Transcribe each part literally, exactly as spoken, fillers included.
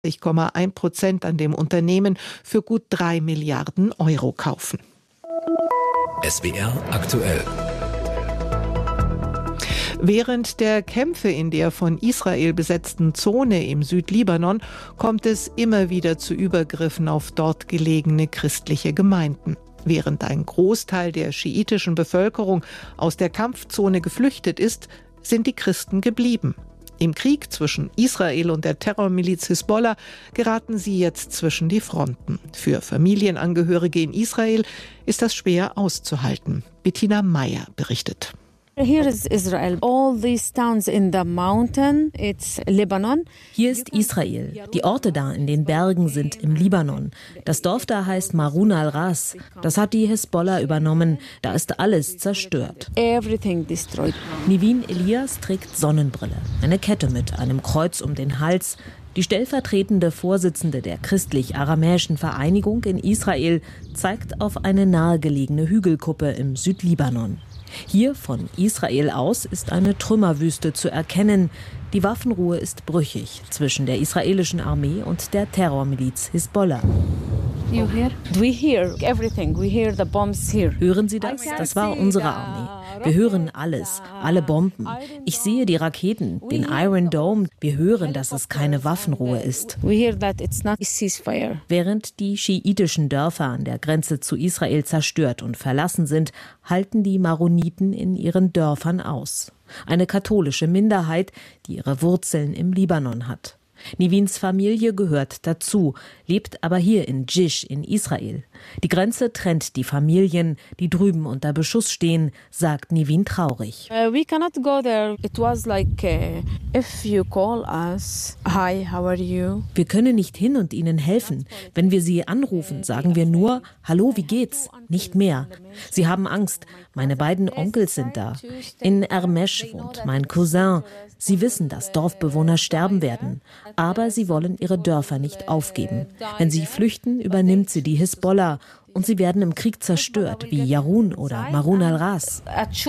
Komma eins Prozent an dem Unternehmen für gut drei Milliarden Euro kaufen. S W R aktuell. Während der Kämpfe in der von Israel besetzten Zone im Südlibanon kommt es immer wieder zu Übergriffen auf dort gelegene christliche Gemeinden. Während ein Großteil der schiitischen Bevölkerung aus der Kampfzone geflüchtet ist, sind die Christen geblieben. Im Krieg zwischen Israel und der Terrormiliz Hisbollah geraten sie jetzt zwischen die Fronten. Für Familienangehörige in Israel ist das schwer auszuhalten. Bettina Meyer berichtet. Here is Israel. All these towns in the mountain, it's Lebanon. Hier ist Israel. Die Orte da in den Bergen sind im Libanon. Das Dorf da heißt Marun al-Ras. Das hat die Hisbollah übernommen. Da ist alles zerstört. Everything destroyed. Nivin Elias trägt Sonnenbrille, eine Kette mit einem Kreuz um den Hals. Die stellvertretende Vorsitzende der christlich-aramäischen Vereinigung in Israel zeigt auf eine nahegelegene Hügelkuppe im Südlibanon. Hier von Israel aus ist eine Trümmerwüste zu erkennen. Die Waffenruhe ist brüchig zwischen der israelischen Armee und der Terrormiliz Hisbollah. You hear? We hear everything. We hear the bombs here. Hören Sie das? Das war unsere Armee. Wir hören alles, alle Bomben. Ich sehe die Raketen, den Iron Dome. Wir hören, dass es keine Waffenruhe ist. We hear that it's not a ceasefire. Während die schiitischen Dörfer an der Grenze zu Israel zerstört und verlassen sind, halten die Maroniten in ihren Dörfern aus. Eine katholische Minderheit, die ihre Wurzeln im Libanon hat. Nivins Familie gehört dazu, lebt aber hier in Jish in Israel. Die Grenze trennt die Familien, die drüben unter Beschuss stehen, sagt Nivin traurig. Uh, we cannot go there. It was like uh, if you call us, hi, how are you? Wir können nicht hin und ihnen helfen. Wenn wir sie anrufen, sagen wir nur, hallo, wie geht's? Nicht mehr. Sie haben Angst. Meine beiden Onkels sind da. In Ermesh wohnt mein Cousin. Sie wissen, dass Dorfbewohner sterben werden. Aber sie wollen ihre Dörfer nicht aufgeben. Wenn sie flüchten, übernimmt sie die Hisbollah. Und sie werden im Krieg zerstört, wie Yarun oder Marun al-Ras.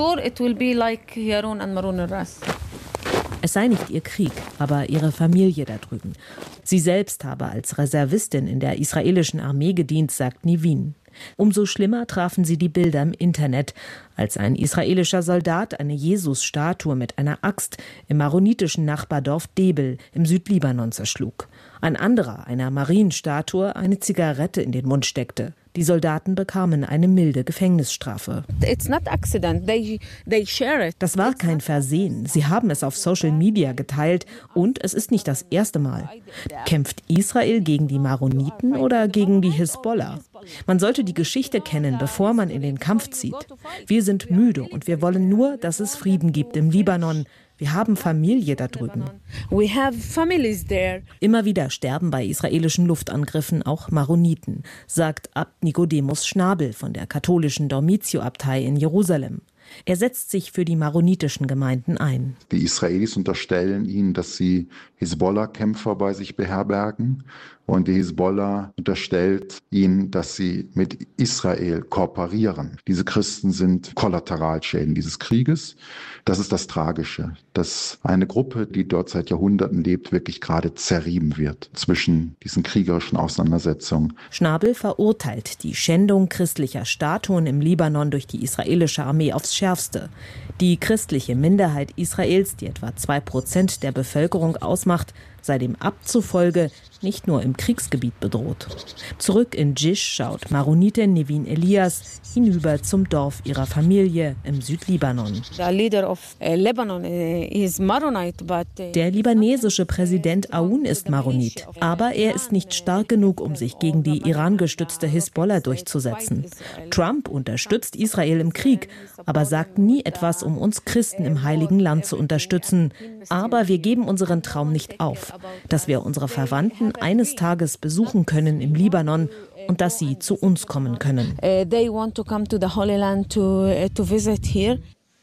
Es sei nicht ihr Krieg, aber ihre Familie da drüben. Sie selbst habe als Reservistin in der israelischen Armee gedient, sagt Nivin. Umso schlimmer trafen sie die Bilder im Internet, als ein israelischer Soldat eine Jesus-Statue mit einer Axt im maronitischen Nachbardorf Debel im Südlibanon zerschlug. Ein anderer einer Marienstatue eine Zigarette in den Mund steckte. Die Soldaten bekamen eine milde Gefängnisstrafe. It's not accident. They, they share it. Das war kein Versehen. Sie haben es auf Social Media geteilt und es ist nicht das erste Mal. Kämpft Israel gegen die Maroniten oder gegen die Hisbollah? Man sollte die Geschichte kennen, bevor man in den Kampf zieht. Wir sind müde und wir wollen nur, dass es Frieden gibt im Libanon. Wir haben Familie da drüben. We have families there. Immer wieder sterben bei israelischen Luftangriffen auch Maroniten, sagt Abt Nikodemus Schnabel von der katholischen Dormitio-Abtei in Jerusalem. Er setzt sich für die maronitischen Gemeinden ein. Die Israelis unterstellen ihnen, dass sie Hisbollah-Kämpfer bei sich beherbergen. Und die Hisbollah unterstellt ihnen, dass sie mit Israel kooperieren. Diese Christen sind Kollateralschäden dieses Krieges. Das ist das Tragische, dass eine Gruppe, die dort seit Jahrhunderten lebt, wirklich gerade zerrieben wird zwischen diesen kriegerischen Auseinandersetzungen. Schnabel verurteilt die Schändung christlicher Statuen im Libanon durch die israelische Armee aufs Schärfste. Die christliche Minderheit Israels, die etwa zwei Prozent der Bevölkerung ausmacht, sei dem Abt zufolge nicht nur im Kriegsgebiet bedroht. Zurück in Jish schaut Maronitin Nivin Elias hinüber zum Dorf ihrer Familie im Südlibanon. The leader of Lebanon is Maronite, but Der libanesische Präsident Aoun ist Maronit, aber er ist nicht stark genug, um sich gegen die Iran-gestützte Hisbollah durchzusetzen. Trump unterstützt Israel im Krieg, aber sagt nie etwas, um uns Christen im Heiligen Land zu unterstützen. Aber wir geben unseren Traum nicht auf, dass wir unsere Verwandten eines Tages besuchen können im Libanon und dass sie zu uns kommen können. they want to come to the Holy Land to, uh, to visit here.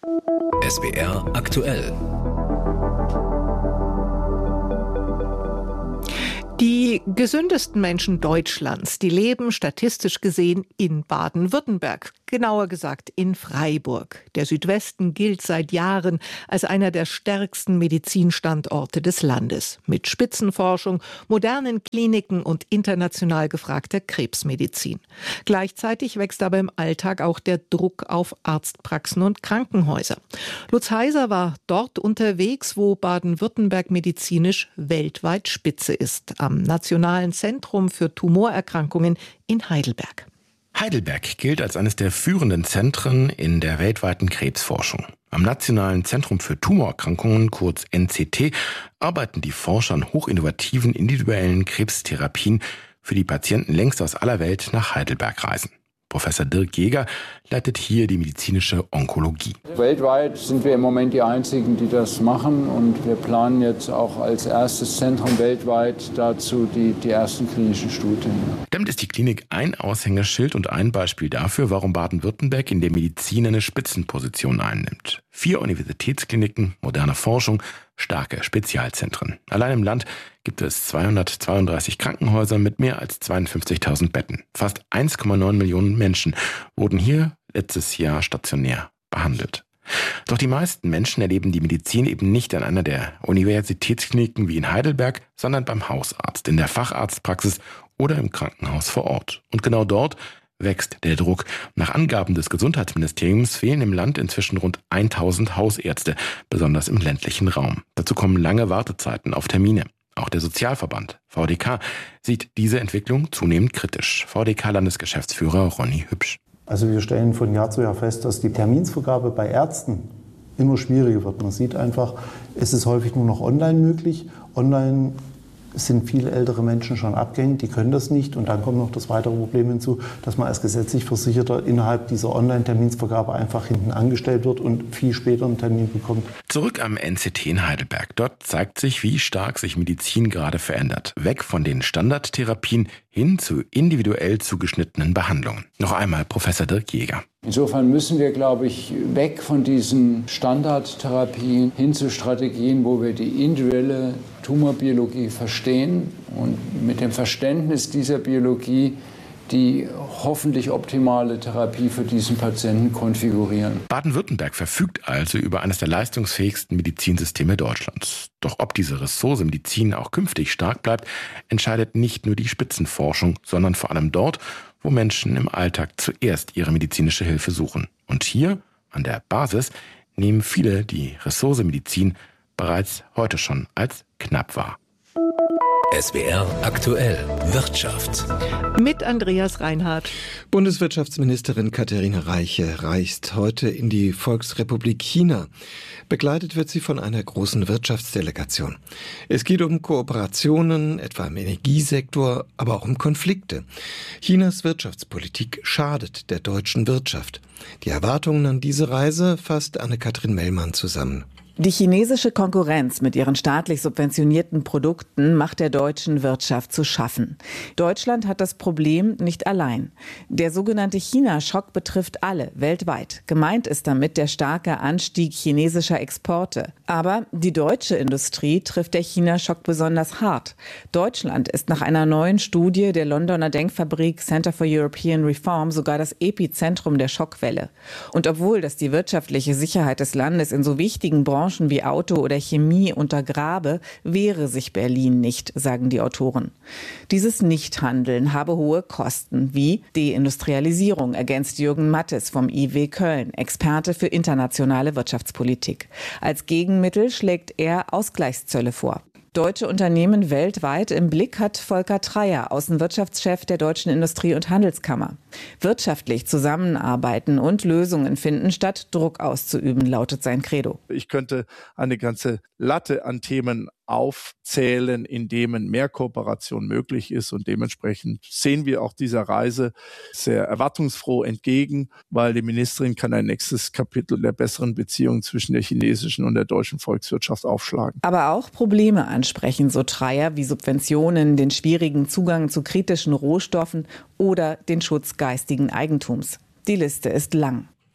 S W R aktuell. Die gesündesten Menschen Deutschlands, die leben statistisch gesehen in Baden-Württemberg. genauer gesagt in Freiburg. Der Südwesten gilt seit Jahren als einer der stärksten Medizinstandorte des Landes. Mit Spitzenforschung, modernen Kliniken und international gefragter Krebsmedizin. Gleichzeitig wächst aber im Alltag auch der Druck auf Arztpraxen und Krankenhäuser. Lutz Heiser war dort unterwegs, wo Baden-Württemberg medizinisch weltweit Spitze ist, am Nationalen Zentrum für Tumorerkrankungen in Heidelberg. Heidelberg gilt als eines der führenden Zentren in der weltweiten Krebsforschung. Am Nationalen Zentrum für Tumorerkrankungen, kurz N C T, arbeiten die Forscher an hochinnovativen individuellen Krebstherapien, für die Patienten längst aus aller Welt nach Heidelberg reisen. Professor Dirk Jäger leitet hier die medizinische Onkologie. Weltweit sind wir im Moment die Einzigen, die das machen, und wir planen jetzt auch als erstes Zentrum weltweit dazu die, die ersten klinischen Studien. Damit ist die Klinik ein Aushängeschild und ein Beispiel dafür, warum Baden-Württemberg in der Medizin eine Spitzenposition einnimmt. Vier Universitätskliniken, moderne Forschung, starke Spezialzentren. Allein im Land gibt es zweihundertzweiunddreißig Krankenhäuser mit mehr als zweiundfünfzigtausend Betten. Fast eins Komma neun Millionen Menschen wurden hier letztes Jahr stationär behandelt. Doch die meisten Menschen erleben die Medizin eben nicht an einer der Universitätskliniken wie in Heidelberg, sondern beim Hausarzt, in der Facharztpraxis oder im Krankenhaus vor Ort. Und genau dort wächst der Druck. Nach Angaben des Gesundheitsministeriums fehlen im Land inzwischen rund tausend Hausärzte, besonders im ländlichen Raum. Dazu kommen lange Wartezeiten auf Termine. Auch der Sozialverband V D K sieht diese Entwicklung zunehmend kritisch. V D K-Landesgeschäftsführer Ronny Hübsch. Also wir stellen von Jahr zu Jahr fest, dass die Terminsvergabe bei Ärzten immer schwieriger wird. Man sieht einfach, es ist häufig nur noch online möglich. Online sind viele ältere Menschen schon abgehängt, die können das nicht. Und dann kommt noch das weitere Problem hinzu, dass man als gesetzlich Versicherter innerhalb dieser Online-Terminsvergabe einfach hinten angestellt wird und viel später einen Termin bekommt. Zurück am N C T in Heidelberg. Dort zeigt sich, wie stark sich Medizin gerade verändert. Weg von den Standardtherapien hin zu individuell zugeschnittenen Behandlungen. Noch einmal Professor Dirk Jäger. Insofern müssen wir, glaube ich, weg von diesen Standardtherapien hin zu Strategien, wo wir die individuelle Tumorbiologie verstehen und mit dem Verständnis dieser Biologie die hoffentlich optimale Therapie für diesen Patienten konfigurieren. Baden-Württemberg verfügt also über eines der leistungsfähigsten Medizinsysteme Deutschlands. Doch ob diese Ressource Medizin auch künftig stark bleibt, entscheidet nicht nur die Spitzenforschung, sondern vor allem dort, wo Menschen im Alltag zuerst ihre medizinische Hilfe suchen. Und hier, an der Basis, nehmen viele die Ressource Medizin bereits heute schon als knapp wahr. S W R aktuell Wirtschaft. Mit Andreas Reinhardt. Bundeswirtschaftsministerin Katharina Reiche reist heute in die Volksrepublik China. Begleitet wird sie von einer großen Wirtschaftsdelegation. Es geht um Kooperationen, etwa im Energiesektor, aber auch um Konflikte. Chinas Wirtschaftspolitik schadet der deutschen Wirtschaft. Die Erwartungen an diese Reise fasst Anne-Kathrin Mellmann zusammen. Die chinesische Konkurrenz mit ihren staatlich subventionierten Produkten macht der deutschen Wirtschaft zu schaffen. Deutschland hat das Problem nicht allein. Der sogenannte China-Schock betrifft alle weltweit. Gemeint ist damit der starke Anstieg chinesischer Exporte. Aber die deutsche Industrie trifft der China-Schock besonders hart. Deutschland ist nach einer neuen Studie der Londoner Denkfabrik Center for European Reform sogar das Epizentrum der Schockwelle. Und obwohl das die wirtschaftliche Sicherheit des Landes in so wichtigen Branchen wie Auto oder Chemie untergrabe, wehre sich Berlin nicht, sagen die Autoren. Dieses Nichthandeln habe hohe Kosten, wie Deindustrialisierung, ergänzt Jürgen Mattes vom I W Köln, Experte für internationale Wirtschaftspolitik. Als Gegenmittel schlägt er Ausgleichszölle vor. Deutsche Unternehmen weltweit im Blick hat Volker Treyer, Außenwirtschaftschef der Deutschen Industrie- und Handelskammer. Wirtschaftlich zusammenarbeiten und Lösungen finden, statt Druck auszuüben, lautet sein Credo. Ich könnte eine ganze Latte an Themen aufzählen, in denen mehr Kooperation möglich ist, und dementsprechend sehen wir auch dieser Reise sehr erwartungsfroh entgegen, weil die Ministerin kann ein nächstes Kapitel der besseren Beziehung zwischen der chinesischen und der deutschen Volkswirtschaft aufschlagen. Aber auch Probleme ansprechen, so Treyer, wie Subventionen, den schwierigen Zugang zu kritischen Rohstoffen oder den Schutz geistigen Eigentums. Die Liste ist lang.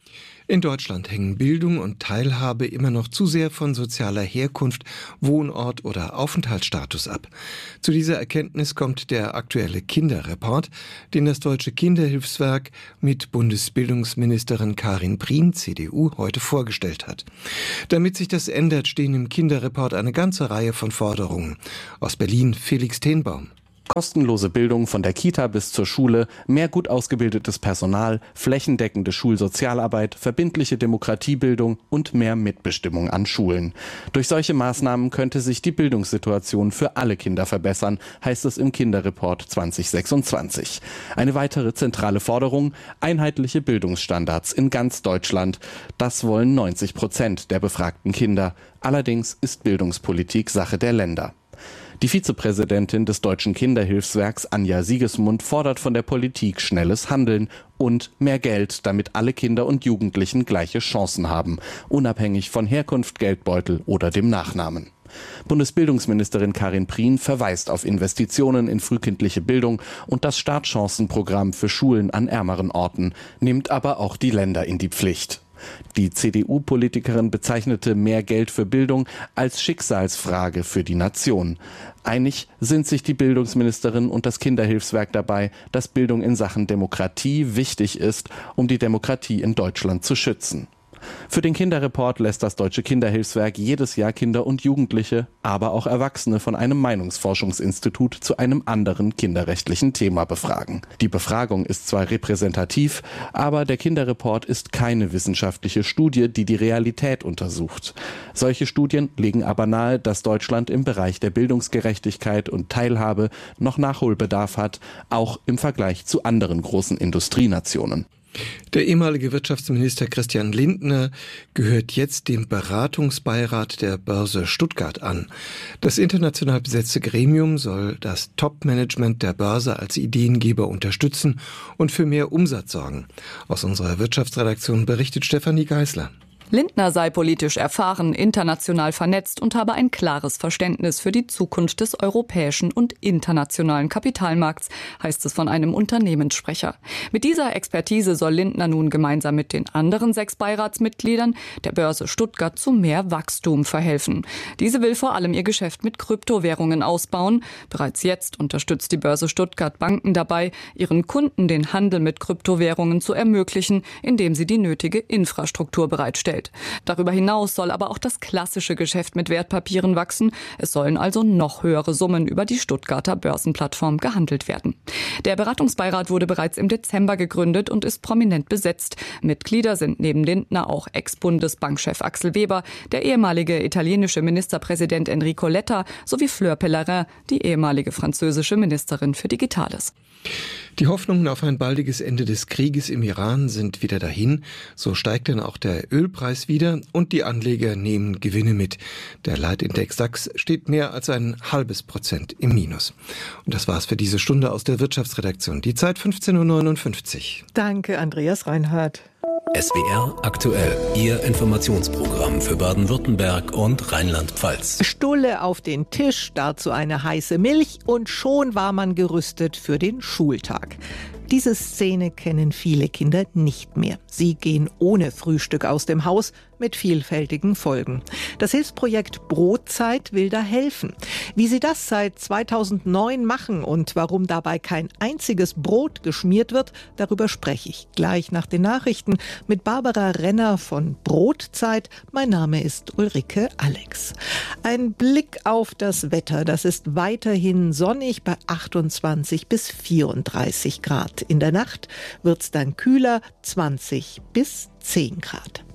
In Deutschland hängen Bildung und Teilhabe immer noch zu sehr von sozialer Herkunft, Wohnort oder Aufenthaltsstatus ab. Zu dieser Erkenntnis kommt der aktuelle Kinderreport, den das Deutsche Kinderhilfswerk mit Bundesbildungsministerin Karin Prien, C D U, heute vorgestellt hat. Damit sich das ändert, stehen im Kinderreport eine ganze Reihe von Forderungen. Aus Berlin Felix Tenbaum. Kostenlose Bildung von der Kita bis zur Schule, mehr gut ausgebildetes Personal, flächendeckende Schulsozialarbeit, verbindliche Demokratiebildung und mehr Mitbestimmung an Schulen. Durch solche Maßnahmen könnte sich die Bildungssituation für alle Kinder verbessern, heißt es im Kinderreport zwanzig sechsundzwanzig. Eine weitere zentrale Forderung: einheitliche Bildungsstandards in ganz Deutschland. Das wollen neunzig Prozent der befragten Kinder. Allerdings ist Bildungspolitik Sache der Länder. Die Vizepräsidentin des Deutschen Kinderhilfswerks, Anja Siegesmund, fordert von der Politik schnelles Handeln und mehr Geld, damit alle Kinder und Jugendlichen gleiche Chancen haben, unabhängig von Herkunft, Geldbeutel oder dem Nachnamen. Bundesbildungsministerin Karin Prien verweist auf Investitionen in frühkindliche Bildung und das Startchancenprogramm für Schulen an ärmeren Orten, nimmt aber auch die Länder in die Pflicht. Die C D U-Politikerin bezeichnete mehr Geld für Bildung als Schicksalsfrage für die Nation. Einig sind sich die Bildungsministerin und das Kinderhilfswerk dabei, dass Bildung in Sachen Demokratie wichtig ist, um die Demokratie in Deutschland zu schützen. Für den Kinderreport lässt das Deutsche Kinderhilfswerk jedes Jahr Kinder und Jugendliche, aber auch Erwachsene von einem Meinungsforschungsinstitut zu einem anderen kinderrechtlichen Thema befragen. Die Befragung ist zwar repräsentativ, aber der Kinderreport ist keine wissenschaftliche Studie, die die Realität untersucht. Solche Studien legen aber nahe, dass Deutschland im Bereich der Bildungsgerechtigkeit und Teilhabe noch Nachholbedarf hat, auch im Vergleich zu anderen großen Industrienationen. Der ehemalige Wirtschaftsminister Christian Lindner gehört jetzt dem Beratungsbeirat der Börse Stuttgart an. Das international besetzte Gremium soll das Top-Management der Börse als Ideengeber unterstützen und für mehr Umsatz sorgen. Aus unserer Wirtschaftsredaktion berichtet Stefanie Geisler. Lindner sei politisch erfahren, international vernetzt und habe ein klares Verständnis für die Zukunft des europäischen und internationalen Kapitalmarkts, heißt es von einem Unternehmenssprecher. Mit dieser Expertise soll Lindner nun gemeinsam mit den anderen sechs Beiratsmitgliedern der Börse Stuttgart zu mehr Wachstum verhelfen. Diese will vor allem ihr Geschäft mit Kryptowährungen ausbauen. Bereits jetzt unterstützt die Börse Stuttgart Banken dabei, ihren Kunden den Handel mit Kryptowährungen zu ermöglichen, indem sie die nötige Infrastruktur bereitstellt. Darüber hinaus soll aber auch das klassische Geschäft mit Wertpapieren wachsen. Es sollen also noch höhere Summen über die Stuttgarter Börsenplattform gehandelt werden. Der Beratungsbeirat wurde bereits im Dezember gegründet und ist prominent besetzt. Mitglieder sind neben Lindner auch Ex-Bundesbankchef Axel Weber, der ehemalige italienische Ministerpräsident Enrico Letta sowie Fleur Pellerin, die ehemalige französische Ministerin für Digitales. Die Hoffnungen auf ein baldiges Ende des Krieges im Iran sind wieder dahin. So steigt dann auch der Ölpreis wieder und die Anleger nehmen Gewinne mit. Der Leitindex DAX steht mehr als ein halbes Prozent im Minus. Und das war's für diese Stunde aus der Wirtschaftsredaktion. Die Zeit fünfzehn Uhr neunundfünfzig. Danke, Andreas Reinhardt. S W R aktuell, Ihr Informationsprogramm für Baden-Württemberg und Rheinland-Pfalz. Stulle auf den Tisch, dazu eine heiße Milch und schon war man gerüstet für den Schultag. Diese Szene kennen viele Kinder nicht mehr. Sie gehen ohne Frühstück aus dem Haus, mit vielfältigen Folgen. Das Hilfsprojekt Brotzeit will da helfen. Wie sie das seit zweitausendneun machen und warum dabei kein einziges Brot geschmiert wird, darüber spreche ich gleich nach den Nachrichten mit Barbara Renner von Brotzeit. Mein Name ist Ulrike Alex. Ein Blick auf das Wetter. Das ist weiterhin sonnig bei achtundzwanzig bis vierunddreißig Grad. In der Nacht wird es dann kühler, zwanzig bis zehn Grad.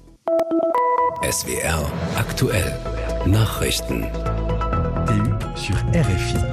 S W R aktuell. Nachrichten. sur R F I.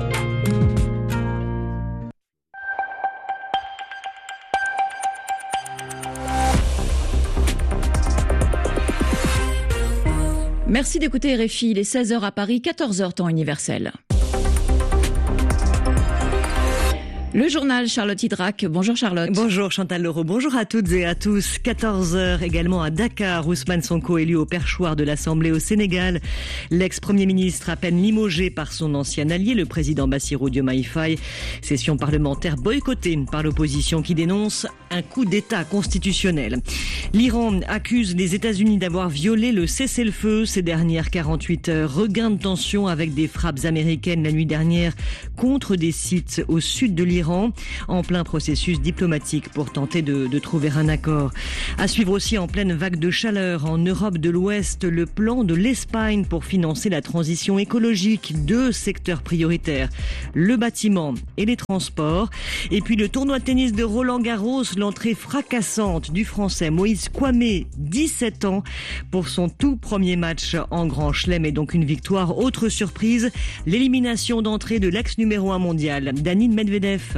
Merci d'écouter R F I, il est seize heures à Paris, quatorze heures temps universel. Le journal Charlotte Hydrac. Bonjour Charlotte. Bonjour Chantal Leroux. Bonjour à toutes et à tous. quatorze heures également à Dakar. Ousmane Sonko élu au perchoir de l'Assemblée au Sénégal. L'ex-premier ministre à peine limogé par son ancien allié, le président Bassirou Diomaye Faye. Session parlementaire boycottée par l'opposition qui dénonce un coup d'État constitutionnel. L'Iran accuse les États-Unis d'avoir violé le cessez-le-feu ces dernières quarante-huit heures. Regain de tension avec des frappes américaines la nuit dernière contre des sites au sud de l'Iran, en plein processus diplomatique pour tenter de, de trouver un accord. À suivre aussi en pleine vague de chaleur en Europe de l'Ouest, le plan de l'Espagne pour financer la transition écologique. Deux secteurs prioritaires, le bâtiment et les transports. Et puis le tournoi de tennis de Roland-Garros, l'entrée fracassante du Français Moïse Kouamé, dix-sept ans, pour son tout premier match en Grand Chelem et donc une victoire. Autre surprise, l'élimination d'entrée de l'ex numéro un mondial, Daniil Medvedev.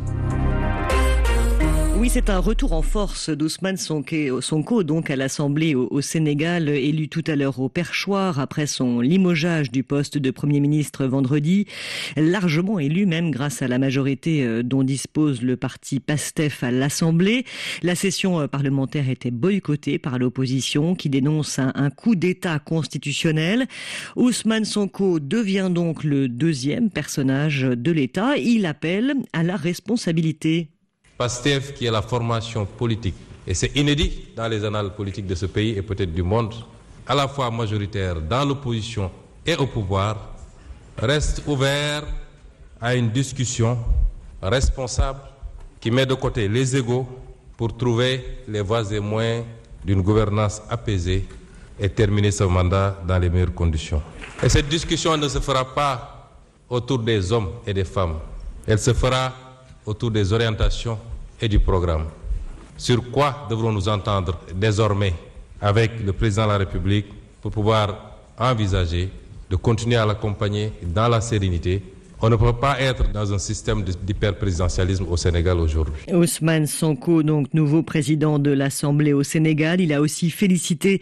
Oui, c'est un retour en force d'Ousmane Sonko, donc à l'Assemblée au, au Sénégal, élu tout à l'heure au perchoir après son limogeage du poste de Premier ministre vendredi, largement élu même grâce à la majorité dont dispose le parti PASTEF à l'Assemblée. La session parlementaire était boycottée par l'opposition qui dénonce un, un coup d'État constitutionnel. Ousmane Sonko devient donc le deuxième personnage de l'État. Il appelle à la responsabilité. PASTEF, qui est la formation politique, et c'est inédit dans les annales politiques de ce pays et peut-être du monde, à la fois majoritaire dans l'opposition et au pouvoir, reste ouvert à une discussion responsable qui met de côté les égos pour trouver les voies et moyens d'une gouvernance apaisée et terminer ce mandat dans les meilleures conditions. Et cette discussion ne se fera pas autour des hommes et des femmes, elle se fera autour des orientations et du programme. Sur quoi devrons-nous entendre désormais avec le président de la République pour pouvoir envisager de continuer à l'accompagner dans la sérénité? On ne peut pas être dans un système d'hyper-présidentialisme au Sénégal aujourd'hui. Ousmane Sonko, donc nouveau président de l'Assemblée au Sénégal, il a aussi félicité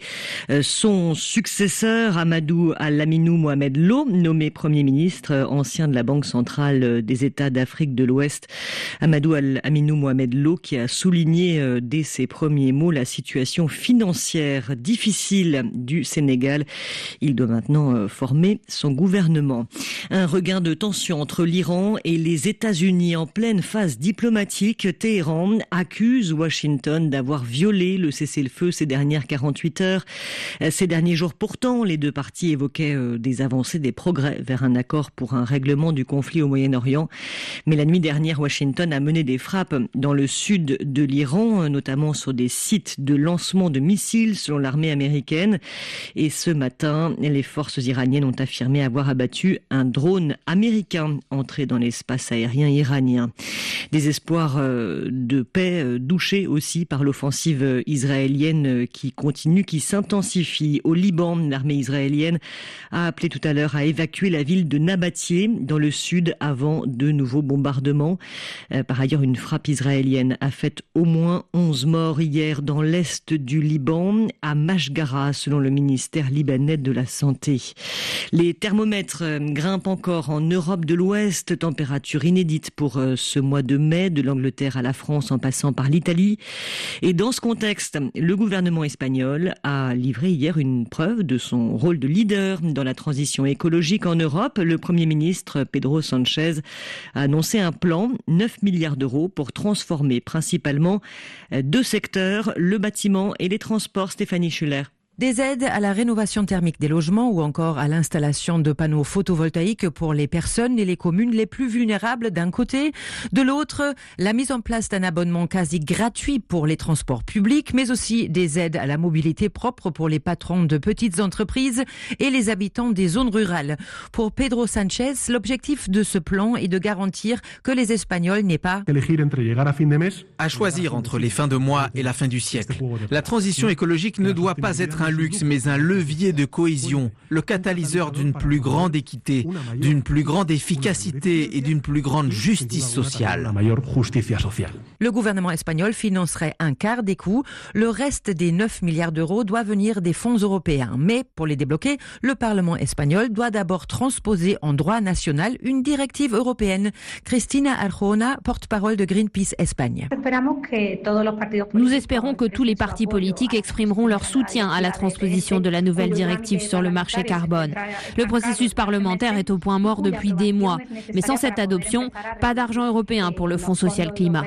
son successeur, Amadou Al-Aminou Mohamed Lo, nommé Premier ministre, ancien de la Banque centrale des États d'Afrique de l'Ouest. Amadou Al-Aminou Mohamed Lo qui a souligné dès ses premiers mots la situation financière difficile du Sénégal. Il doit maintenant former son gouvernement. Un regain de tension entre l'Iran et les États-Unis en pleine phase diplomatique. Téhéran accuse Washington d'avoir violé le cessez-le-feu ces dernières quarante-huit heures. Ces derniers jours, pourtant, les deux parties évoquaient des avancées, des progrès vers un accord pour un règlement du conflit au Moyen-Orient. Mais la nuit dernière, Washington a mené des frappes dans le sud de l'Iran, notamment sur des sites de lancement de missiles selon l'armée américaine. Et ce matin, les forces iraniennes ont affirmé avoir abattu un drone américain entré dans l'espace aérien iranien. Des espoirs de paix douchés aussi par l'offensive israélienne qui continue, qui s'intensifie. Au Liban, l'armée israélienne a appelé tout à l'heure à évacuer la ville de Nabatieh dans le sud avant de nouveaux bombardements. Par ailleurs, une frappe israélienne a fait au moins onze morts hier dans l'est du Liban, à Mashgara, selon le ministère libanais de la Santé. Les thermomètres grimpent encore en Europe de l'Ouest, température inédite pour ce mois de mai, de l'Angleterre à la France en passant par l'Italie. Et dans ce contexte, le gouvernement espagnol a livré hier une preuve de son rôle de leader dans la transition écologique en Europe. Le Premier ministre Pedro Sánchez a annoncé un plan, neuf milliards d'euros, pour transformer principalement deux secteurs, le bâtiment et les transports. Stéphanie Schuller. Des aides à la rénovation thermique des logements ou encore à l'installation de panneaux photovoltaïques pour les personnes et les communes les plus vulnérables d'un côté. De l'autre, la mise en place d'un abonnement quasi gratuit pour les transports publics, mais aussi des aides à la mobilité propre pour les patrons de petites entreprises et les habitants des zones rurales. Pour Pedro Sánchez, l'objectif de ce plan est de garantir que les Espagnols n'aient pas à choisir entre les fins de mois et la fin du siècle. La transition écologique ne doit pas être un luxe, mais un levier de cohésion, le catalyseur d'une plus grande équité, d'une plus grande efficacité et d'une plus grande justice sociale. Le gouvernement espagnol financerait un quart des coûts. Le reste des neuf milliards d'euros doit venir des fonds européens. Mais pour les débloquer, le Parlement espagnol doit d'abord transposer en droit national une directive européenne. Cristina Arjona, porte-parole de Greenpeace Espagne. Nous espérons que tous les partis politiques exprimeront leur soutien à la transposition de la nouvelle directive sur le marché carbone. Le processus parlementaire est au point mort depuis des mois. Mais sans cette adoption, pas d'argent européen pour le Fonds social climat.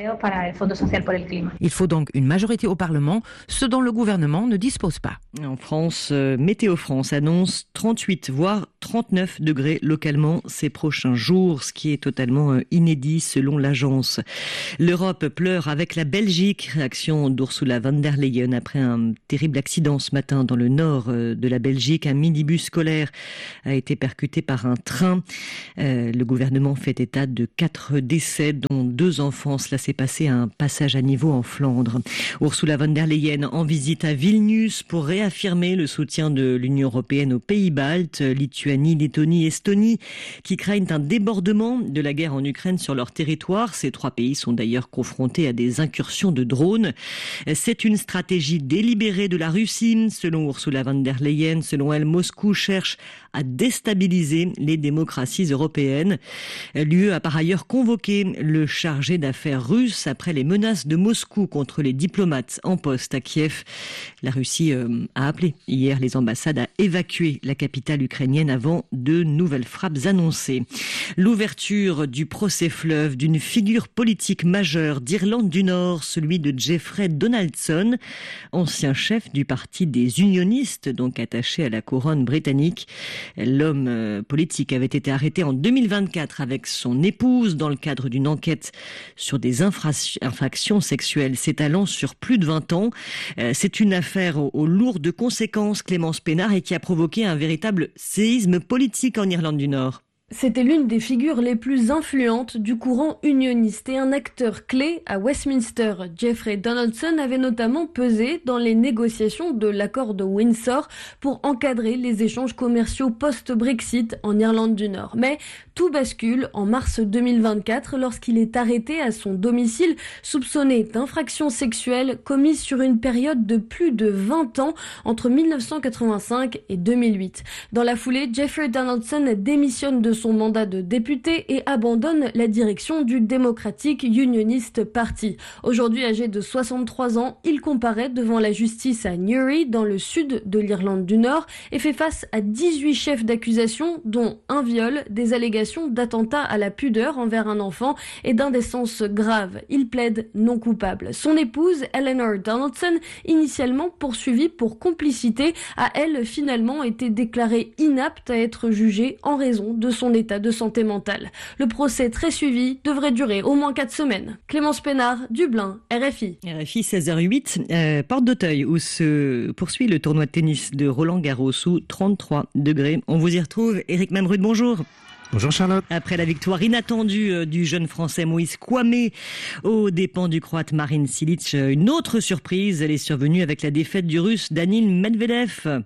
Il faut donc une majorité au Parlement, ce dont le gouvernement ne dispose pas. En France, euh, Météo France annonce trente-huit voire trente-neuf degrés localement ces prochains jours, ce qui est totalement euh, inédit selon l'agence. L'Europe pleure avec la Belgique. Réaction d'Ursula von der Leyen après un terrible accident ce matin dans le nord euh, de la Belgique. Un minibus scolaire a été percuté par un train. Euh, le gouvernement fait état de quatre décès, dont deux enfants. Cela s'est passé à un passage à niveau en Flandre. Ursula von der Leyen en visite à Vilnius pour réaffirmer le soutien de l'Union européenne aux pays baltes, Lituanie, Lettonie, Estonie, qui craignent un débordement de la guerre en Ukraine sur leur territoire. Ces trois pays sont d'ailleurs confrontés à des incursions de drones. C'est une stratégie délibérée de la Russie, selon Ursula von der Leyen. Selon elle, Moscou cherche à déstabiliser les démocraties européennes. L'U E a par ailleurs convoqué le chargé d'affaires russe après les menaces de Moscou contre les diplomates en poste à Kiev. La Russie euh, a appelé hier les ambassades à évacuer la capitale ukrainienne avant de nouvelles frappes annoncées. L'ouverture du procès fleuve d'une figure politique majeure d'Irlande du Nord, celui de Jeffrey Donaldson, ancien chef du parti des unionistes, donc attaché à la couronne britannique. L'homme euh, politique avait été arrêté en deux mille vingt-quatre avec son épouse dans le cadre d'une enquête sur des infra- infractions sexuelles s'étalant sur plus de vingt ans. Euh, c'est une affaire aux, aux lourdes conséquences, Clémence Pénard, et qui a provoqué un véritable séisme politique en Irlande du Nord. C'était l'une des figures les plus influentes du courant unioniste et un acteur clé à Westminster. Jeffrey Donaldson avait notamment pesé dans les négociations de l'accord de Windsor pour encadrer les échanges commerciaux post-Brexit en Irlande du Nord. Mais tout bascule en mars deux mille vingt-quatre lorsqu'il est arrêté à son domicile soupçonné d'infractions sexuelles commises sur une période de plus de vingt ans entre mille neuf cent quatre-vingt-cinq et deux mille huit. Dans la foulée, Jeffrey Donaldson démissionne de son mandat de député et abandonne la direction du Democratic Unionist Party. Aujourd'hui âgé de soixante-trois ans, il comparaît devant la justice à Newry, dans le sud de l'Irlande du Nord, et fait face à dix-huit chefs d'accusation, dont un viol, des allégations d'attentat à la pudeur envers un enfant et d'indécence grave. Il plaide non coupable. Son épouse, Eleanor Donaldson, initialement poursuivie pour complicité, a elle finalement été déclarée inapte à être jugée en raison de son état de santé mentale. Le procès très suivi devrait durer au moins quatre semaines. Clémence Pénard, Dublin, R F I. R F I seize heures huit, euh, Porte d'Auteuil, où se poursuit le tournoi de tennis de Roland Garros sous trente-trois degrés. On vous y retrouve. Éric Mamrud, bonjour. Bonjour Charlotte. Après la victoire inattendue du jeune Français Moïse Kouamé aux dépens du Croate Marin Cilic, une autre surprise, elle est survenue avec la défaite du Russe Danil Medvedev.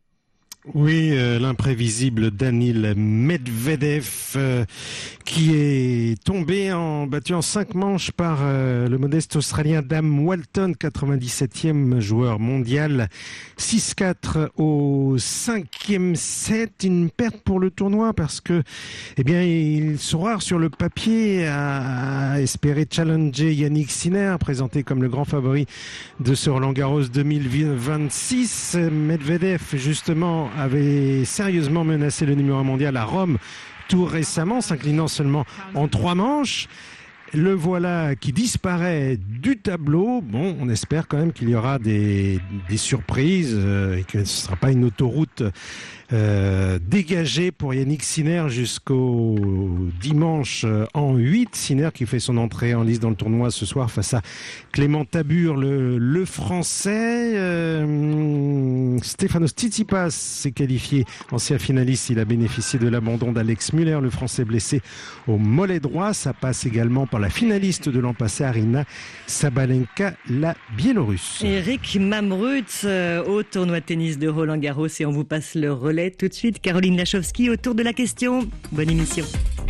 Oui, euh, l'imprévisible Danil Medvedev euh, qui est tombé en battu en cinq manches par euh, le modeste Australien Dam Walton, quatre-vingt-dix-septième joueur mondial. six quatre au cinquième set, une perte pour le tournoi parce que, eh bien, ils sont rares sur le papier à, à espérer challenger Yannick Sinner, présenté comme le grand favori de ce Roland Garros deux mille vingt-six. Medvedev, justement, avait sérieusement menacé le numéro un mondial à Rome tout récemment, s'inclinant seulement en trois manches. Le voilà qui disparaît du tableau. Bon, on espère quand même qu'il y aura des, des surprises euh, et que ce ne sera pas une autoroute euh, dégagée pour Yannick Sinner jusqu'au dimanche en huit. Sinner qui fait son entrée en lice dans le tournoi ce soir face à Clément Tabur, le, le Français. Euh, Stefanos Tsitsipas s'est qualifié ancien finaliste. Il a bénéficié de l'abandon d'Alex Muller, le Français blessé au mollet droit. Ça passe également par la la finaliste de l'an passé, Arina Sabalenka, la Biélorusse. Eric Mamrut euh, au tournoi de tennis de Roland-Garros, et on vous passe le relais tout de suite. Caroline Lachowski autour de la question. Bonne émission.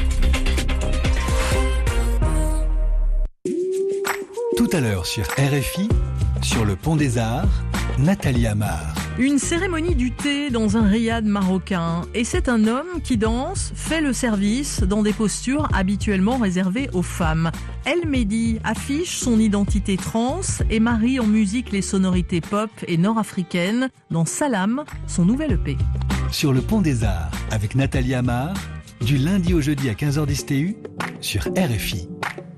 Tout à l'heure sur R F I, sur le Pont des Arts, Nathalie Amar. Une cérémonie du thé dans un riad marocain. Et c'est un homme qui danse, fait le service dans des postures habituellement réservées aux femmes. El Mehdi affiche son identité trans et marie en musique les sonorités pop et nord-africaines dans Salam, son nouvel E P. Sur le Pont des Arts, avec Nathalie Amar, du lundi au jeudi à quinze heures dix T U, sur R F I.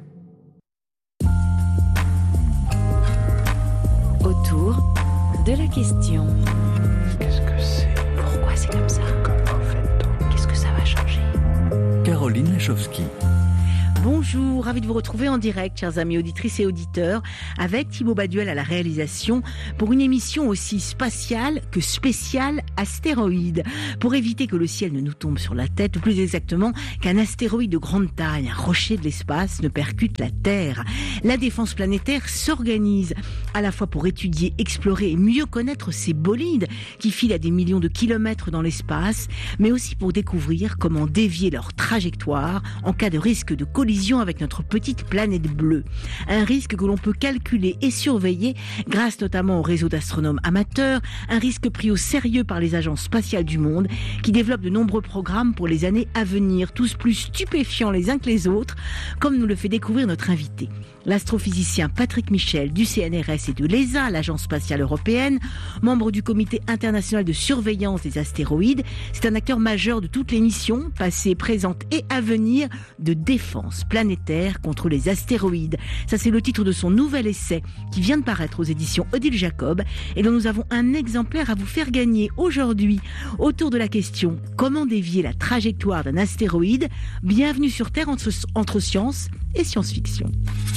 Autour de la question. Qu'est-ce que c'est? Pourquoi c'est comme ça? Comment fait-on? Qu'est-ce que ça va changer? Caroline Lachowski. Bonjour, ravi de vous retrouver en direct, chers amis auditrices et auditeurs, avec Thibaut Baduel à la réalisation pour une émission aussi spatiale que spéciale astéroïde. Pour éviter que le ciel ne nous tombe sur la tête, ou plus exactement qu'un astéroïde de grande taille, un rocher de l'espace, ne percute la Terre. La défense planétaire s'organise à la fois pour étudier, explorer et mieux connaître ces bolides qui filent à des millions de kilomètres dans l'espace, mais aussi pour découvrir comment dévier leur trajectoire en cas de risque de collision avec notre petite planète bleue. Un risque que l'on peut calculer et surveiller grâce notamment au réseau d'astronomes amateurs, un risque pris au sérieux par les agences spatiales du monde qui développent de nombreux programmes pour les années à venir, tous plus stupéfiants les uns que les autres, comme nous le fait découvrir notre invité. L'astrophysicien Patrick Michel du C N R S et de l'E S A, l'Agence spatiale européenne, membre du comité international de surveillance des astéroïdes, c'est un acteur majeur de toutes les missions, passées, présentes et à venir, de défense planétaire contre les astéroïdes. Ça, c'est le titre de son nouvel essai qui vient de paraître aux éditions Odile Jacob et dont nous avons un exemplaire à vous faire gagner aujourd'hui. Autour de la question « Comment dévier la trajectoire d'un astéroïde ?» Bienvenue sur Terre entre, entre science et science-fiction.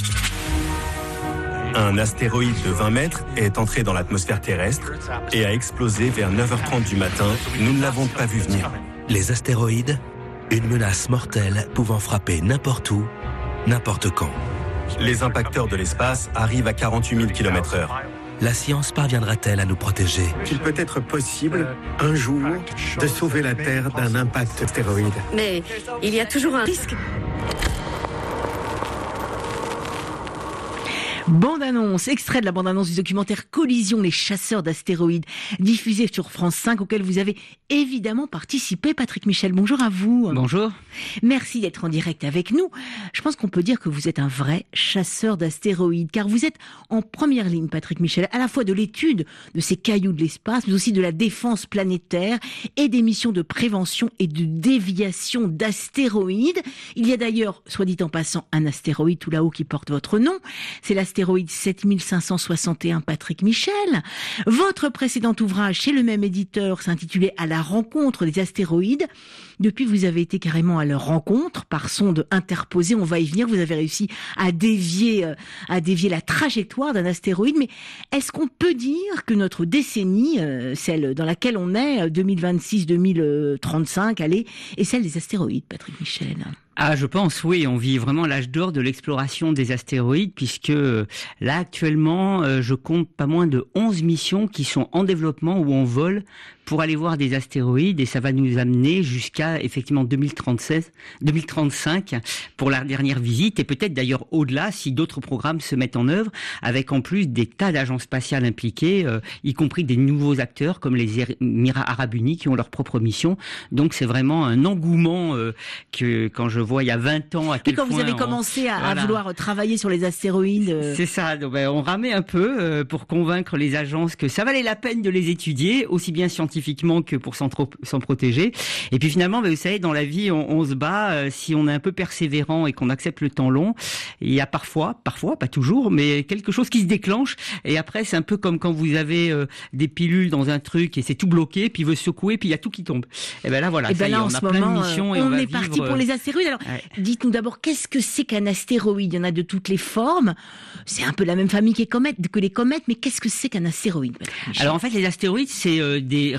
Un astéroïde de vingt mètres est entré dans l'atmosphère terrestre et a explosé vers neuf heures trente du matin. Nous ne l'avons pas vu venir. Les astéroïdes, une menace mortelle pouvant frapper n'importe où, n'importe quand. Les impacteurs de l'espace arrivent à quarante-huit mille kilomètres heure. La science parviendra-t-elle à nous protéger? Il peut être possible, un jour, de sauver la Terre d'un impact astéroïde. Mais il y a toujours un risque. Bande-annonce, extrait de la bande-annonce du documentaire Collision, les chasseurs d'astéroïdes, diffusé sur France cinq, auquel vous avez évidemment participé. Patrick Michel, bonjour à vous. Bonjour. Merci d'être en direct avec nous. Je pense qu'on peut dire que vous êtes un vrai chasseur d'astéroïdes, car vous êtes en première ligne, Patrick Michel, à la fois de l'étude de ces cailloux de l'espace, mais aussi de la défense planétaire et des missions de prévention et de déviation d'astéroïdes. Il y a d'ailleurs, soit dit en passant, un astéroïde tout là-haut qui porte votre nom. C'est l'astéroïde sept mille cinq cent soixante et un, Patrick Michel. Votre précédent ouvrage chez le même éditeur s'intitulait « À la rencontre des astéroïdes ». Depuis, vous avez été carrément à leur rencontre par sonde interposée. On va y venir. Vous avez réussi à dévier, euh, à dévier la trajectoire d'un astéroïde. Mais est-ce qu'on peut dire que notre décennie, euh, celle dans laquelle on est, deux mille vingt-six deux mille trente-cinq, allez, est celle des astéroïdes, Patrick Michel? Ah, je pense, oui, on vit vraiment l'âge d'or de l'exploration des astéroïdes, puisque euh, là, actuellement, euh, je compte pas moins de onze missions qui sont en développement ou en vol pour aller voir des astéroïdes, et ça va nous amener jusqu'à effectivement deux mille trente-six, deux mille trente-cinq pour la dernière visite, et peut-être d'ailleurs au-delà si d'autres programmes se mettent en œuvre, avec en plus des tas d'agences spatiales impliquées, euh, y compris des nouveaux acteurs comme les Émirats Arabes Unis qui ont leur propre mission. Donc c'est vraiment un engouement euh, que quand je vois il y a vingt ans à quel point... Et quand vous avez on... commencé à, voilà. à vouloir travailler sur les astéroïdes... Euh... C'est ça, donc, ben, on ramait un peu euh, pour convaincre les agences que ça valait la peine de les étudier, aussi bien scientifiquement que pour s'en, trop, s'en protéger. Et puis finalement, ben, vous savez, dans la vie, on, on se bat, euh, si on est un peu persévérant et qu'on accepte le temps long, il y a parfois, parfois, pas toujours, mais quelque chose qui se déclenche, et après c'est un peu comme quand vous avez euh, des pilules dans un truc et c'est tout bloqué, puis vous secouez, puis il y a tout qui tombe. Et ben là voilà, et ça ben là, y est, en on ce a moment, plein de missions, euh, et on, on va est vivre... parti pour les astéroïdes. Alors, ouais. Dites-nous d'abord, qu'est-ce que c'est qu'un astéroïde? Il y en a de toutes les formes. C'est un peu la même famille que les comètes, que les comètes, mais qu'est-ce que c'est qu'un astéroïde? Alors en fait, les astéroïdes, c'est euh, des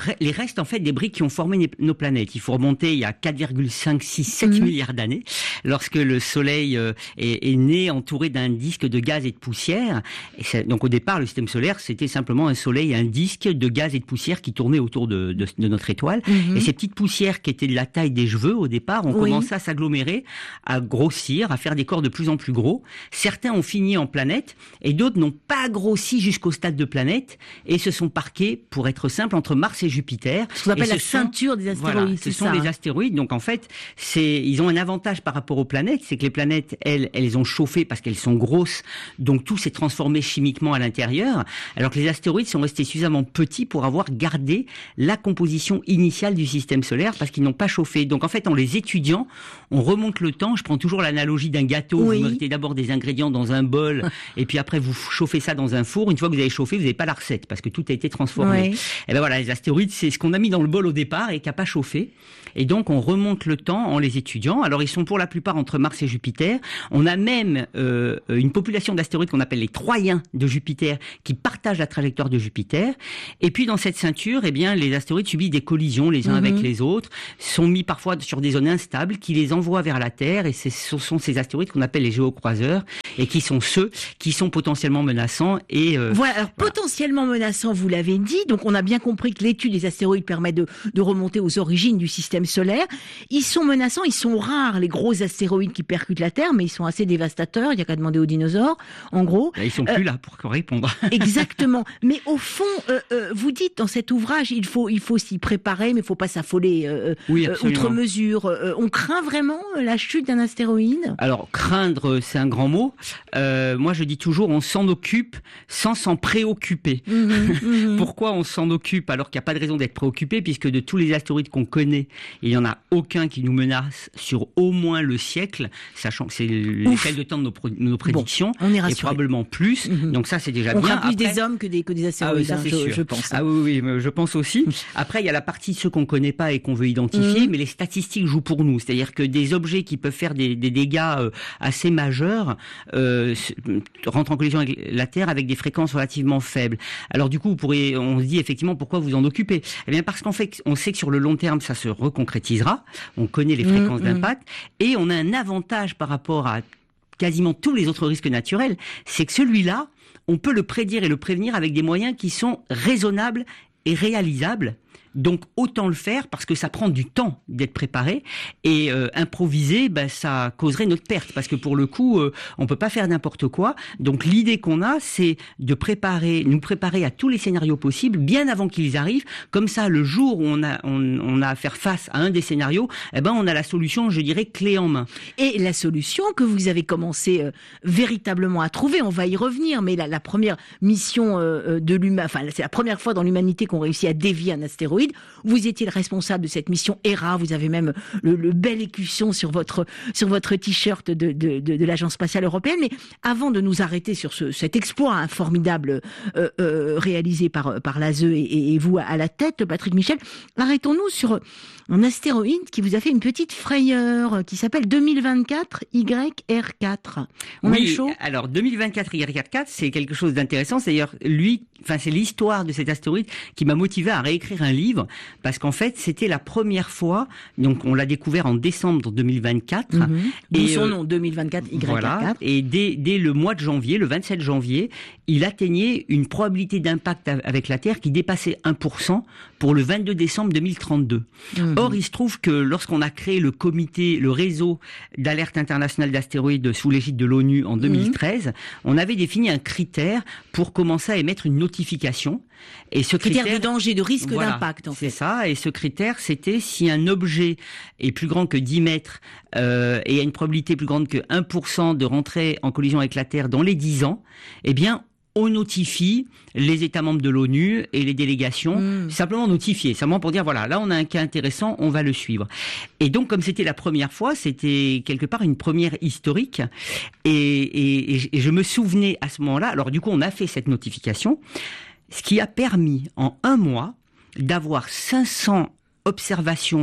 les restes en fait des briques qui ont formé nos planètes. Il faut remonter il y a quatre virgule cinq six sept mmh. milliards d'années, lorsque le Soleil euh, est, est né entouré d'un disque de gaz et de poussière. Et donc au départ, le système solaire, c'était simplement un Soleil, un disque de gaz et de poussière qui tournait autour de, de, de notre étoile. Mmh. Et ces petites poussières qui étaient de la taille des cheveux au départ, ont oui. commencé à s'agglomérer, à grossir, à faire des corps de plus en plus gros. Certains ont fini en planète et d'autres n'ont pas grossi jusqu'au stade de planète et se sont parqués, pour être simple, entre Mars et Jupiter. Ce qu'on appelle la ceinture des astéroïdes. Voilà, ce sont ça, les hein. astéroïdes. Donc en fait, c'est, ils ont un avantage par rapport aux planètes, c'est que les planètes, elles, elles ont chauffé parce qu'elles sont grosses, donc tout s'est transformé chimiquement à l'intérieur, alors que les astéroïdes sont restés suffisamment petits pour avoir gardé la composition initiale du système solaire parce qu'ils n'ont pas chauffé. Donc en fait, en les étudiant, on remonte le temps. Je prends toujours l'analogie d'un gâteau. Oui. Vous mettez d'abord des ingrédients dans un bol et puis après vous chauffez ça dans un four. Une fois que vous avez chauffé, vous n'avez pas la recette parce que tout a été transformé. Oui. Et ben voilà, les astéroïdes, c'est ce qu'on a mis dans le bol au départ et qui n'a pas chauffé. Et donc on remonte le temps en les étudiant. Alors ils sont pour la plupart entre Mars et Jupiter. On a même euh, une population d'astéroïdes qu'on appelle les Troyens de Jupiter qui partagent la trajectoire de Jupiter. Et puis dans cette ceinture, eh bien les astéroïdes subissent des collisions les uns mmh. avec les autres, sont mis parfois sur des zones instables qui les envoient vers la Terre. Et ce sont ces astéroïdes qu'on appelle les géocroiseurs et qui sont ceux qui sont potentiellement menaçants. Et euh, voilà, alors voilà. Potentiellement menaçants, vous l'avez dit. Donc on a bien compris que l'étude des astéroïdes permet de, de remonter aux origines du système solaire. Ils sont menaçants, ils sont rares, les gros astéroïdes qui percutent la Terre, mais ils sont assez dévastateurs. Il n'y a qu'à demander aux dinosaures, en gros. Ils sont euh, plus là pour répondre. Exactement. Mais au fond, euh, euh, vous dites dans cet ouvrage, il faut, il faut s'y préparer, mais il ne faut pas s'affoler euh, oui, euh, outre mesure. Euh, on craint vraiment la chute d'un astéroïde ? Alors, craindre, c'est un grand mot. Euh, moi, je dis toujours, on s'en occupe sans s'en préoccuper. Mmh, mmh. Pourquoi on s'en occupe alors qu'il n'y a pas de raison d'être préoccupé, puisque de tous les astéroïdes qu'on connaît, il n'y en a aucun qui nous menace sur au moins le siècle, sachant que c'est l'échelle de temps de nos, pro- nos prédictions, bon, on est et probablement plus. Mmh. Donc ça, c'est déjà on bien. On craint plus Après, des hommes que des, que des astéroïdes, ah oui, ça, hein, c'est je, sûr. je pense. Ah oui, oui, je pense aussi. Après, il y a la partie de ceux qu'on ne connaît pas et qu'on veut identifier, mmh. mais les statistiques jouent pour nous. C'est-à-dire que des objets qui peuvent faire des, des dégâts euh, assez majeurs euh, rentrent en collision avec la Terre avec des fréquences relativement faibles. Alors du coup, vous pourrez, on se dit effectivement pourquoi vous en occupez. Eh bien parce qu'en fait, on sait que sur le long terme, ça se reconcrétisera. On connaît les fréquences mmh, d'impact mmh. et on a un avantage par rapport à quasiment tous les autres risques naturels, c'est que celui-là, on peut le prédire et le prévenir avec des moyens qui sont raisonnables et réalisables. Donc autant le faire parce que ça prend du temps d'être préparé et euh, improviser, ben, ça causerait notre perte parce que pour le coup, euh, on peut pas faire n'importe quoi. Donc l'idée qu'on a, c'est de préparer, nous préparer à tous les scénarios possibles bien avant qu'ils arrivent. Comme ça, le jour où on a on, on a à faire face à un des scénarios, eh ben on a la solution, je dirais, clé en main. Et la solution que vous avez commencé euh, véritablement à trouver, on va y revenir. Mais la, la première mission euh, de l'humain, enfin c'est la première fois dans l'humanité qu'on réussit à dévier un astéroïde. Vous étiez le responsable de cette mission E R A. Vous avez même le, le bel écusson sur votre sur votre t-shirt de, de, de, de l'Agence spatiale européenne. Mais avant de nous arrêter sur ce, cet exploit hein, formidable euh, euh, réalisé par par l'A S E et, et vous à la tête, Patrick Michel, arrêtons-nous sur un astéroïde qui vous a fait une petite frayeur qui s'appelle deux mille vingt-quatre Y R quatre. On oui, est chaud. Alors deux mille vingt-quatre Y R quatre, c'est quelque chose d'intéressant. C'est d'ailleurs lui, enfin c'est l'histoire de cet astéroïde qui m'a motivé à réécrire un livre. Parce qu'en fait, c'était la première fois, donc on l'a découvert en décembre deux mille vingt-quatre. Mmh. Et son nom, deux mille vingt-quatre Y R quatre. Voilà, et dès, dès le mois de janvier, le vingt-sept janvier, il atteignait une probabilité d'impact avec la Terre qui dépassait un pour cent pour le vingt-deux décembre deux mille trente-deux. Mmh. Or, il se trouve que lorsqu'on a créé le comité, le réseau d'alerte internationale d'astéroïdes sous l'égide de l'ONU en deux mille treize, mmh. on avait défini un critère pour commencer à émettre une notification. Et ce critère, critère de danger, de risque voilà, d'impact. En c'est fait. ça. Et ce critère, c'était si un objet est plus grand que dix mètres euh, et a une probabilité plus grande que un pour cent de rentrer en collision avec la Terre dans les dix ans, eh bien, on notifie les États membres de l'ONU et les délégations, mmh. simplement notifier, simplement pour dire, voilà, là on a un cas intéressant, on va le suivre. Et donc, comme c'était la première fois, c'était quelque part une première historique, et, et, et je me souvenais à ce moment-là, alors du coup on a fait cette notification, ce qui a permis en un mois d'avoir cinq cents observations